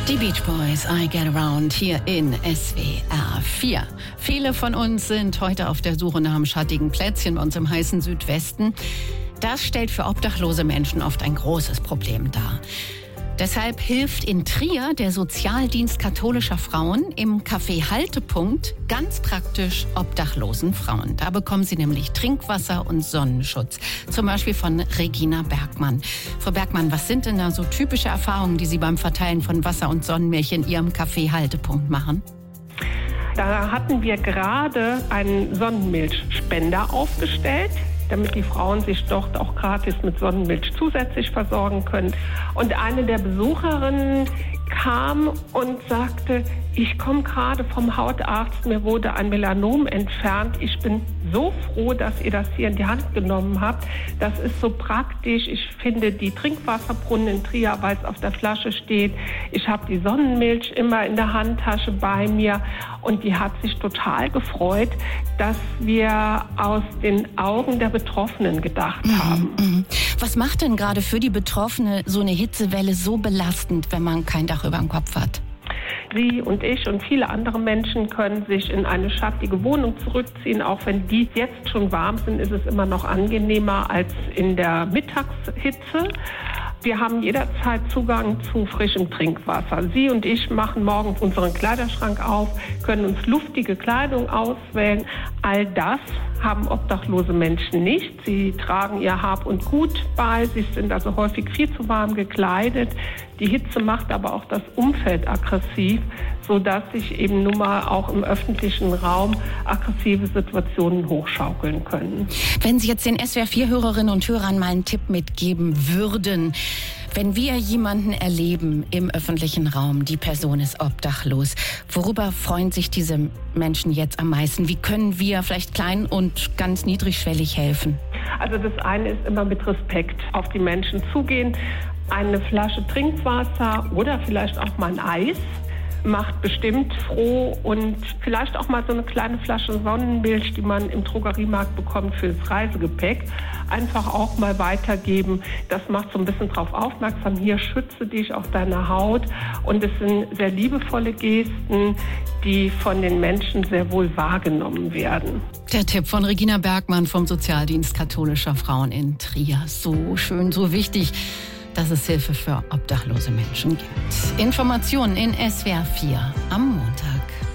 Die Beach Boys, I Get Around, hier in SWR 4. Viele von uns sind heute auf der Suche nach einem schattigen Plätzchen bei uns im heißen Südwesten. Das stellt für obdachlose Menschen oft ein großes Problem dar. Deshalb hilft in Trier der Sozialdienst katholischer Frauen im Café Haltepunkt ganz praktisch obdachlosen Frauen. Da bekommen sie nämlich Trinkwasser und Sonnenschutz. Zum Beispiel von Regina Bergmann. Frau Bergmann, was sind denn da so typische Erfahrungen, die Sie beim Verteilen von Wasser und Sonnenmilch in Ihrem Café Haltepunkt machen? Da hatten wir gerade einen Sonnenmilchspender aufgestellt, damit die Frauen sich dort auch gratis mit Sonnenmilch zusätzlich versorgen können. Und eine der Besucherinnen kam und sagte, ich komme gerade vom Hautarzt, mir wurde ein Melanom entfernt. Ich bin so froh, dass ihr das hier in die Hand genommen habt. Das ist so praktisch. Ich finde die Trinkwasserbrunnen in Trier, weil es auf der Flasche steht. Ich habe die Sonnenmilch immer in der Handtasche bei mir. Und die hat sich total gefreut, dass wir aus den Augen der Betroffenen gedacht haben. Was macht denn gerade für die Betroffene so eine Hitzewelle so belastend, wenn man kein Dach über dem Kopf hat? Sie und ich und viele andere Menschen können sich in eine schattige Wohnung zurückziehen. Auch wenn die jetzt schon warm sind, ist es immer noch angenehmer als in der Mittagshitze. Wir haben jederzeit Zugang zu frischem Trinkwasser. Sie und ich machen morgens unseren Kleiderschrank auf, können uns luftige Kleidung auswählen. All das haben obdachlose Menschen nicht. Sie tragen ihr Hab und Gut bei. Sie sind also häufig viel zu warm gekleidet. Die Hitze macht aber auch das Umfeld aggressiv, sodass sich eben nun mal auch im öffentlichen Raum aggressive Situationen hochschaukeln können. Wenn Sie jetzt den SWR4-Hörerinnen und Hörern mal einen Tipp mitgeben würden, wenn wir jemanden erleben im öffentlichen Raum, die Person ist obdachlos, worüber freuen sich diese Menschen jetzt am meisten? Wie können wir vielleicht klein und ganz niedrigschwellig helfen? Also das eine ist immer mit Respekt auf die Menschen zugehen. Eine Flasche Trinkwasser oder vielleicht auch mal ein Eis macht bestimmt froh, und vielleicht auch mal so eine kleine Flasche Sonnenmilch, die man im Drogeriemarkt bekommt fürs Reisegepäck, einfach auch mal weitergeben. Das macht so ein bisschen darauf aufmerksam, hier schütze dich auf deiner Haut, und es sind sehr liebevolle Gesten, die von den Menschen sehr wohl wahrgenommen werden. Der Tipp von Regina Bergmann vom Sozialdienst katholischer Frauen in Trier. So schön, so wichtig, dass es Hilfe für obdachlose Menschen gibt. Informationen in SWR 4 am Montag.